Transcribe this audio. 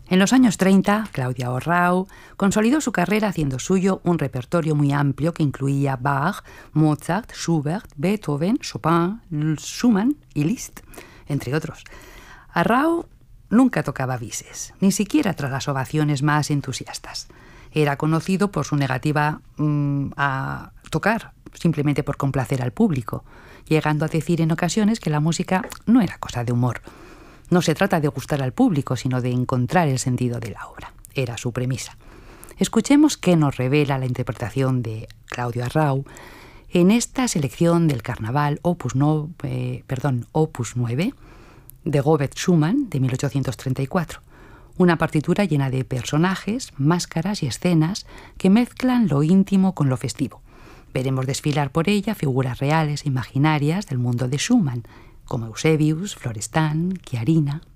En los años 30, Claudia Arrau consolidó su carrera haciendo suyo un repertorio muy amplio que incluía Bach, Mozart, Schubert, Beethoven, Chopin, Schumann y Liszt, entre otros. Arrau nunca tocaba bises, ni siquiera tras las ovaciones más entusiastas. Era conocido por su negativa a tocar, simplemente por complacer al público, llegando a decir en ocasiones que la música no era cosa de humor. No se trata de gustar al público, sino de encontrar el sentido de la obra. Era su premisa. Escuchemos qué nos revela la interpretación de Claudio Arrau en esta selección del Carnaval Opus 9 de Robert Schumann de 1834. Una partitura llena de personajes, máscaras y escenas que mezclan lo íntimo con lo festivo. Veremos desfilar por ella figuras reales e imaginarias del mundo de Schumann, como Eusebius, Florestan, Chiarina.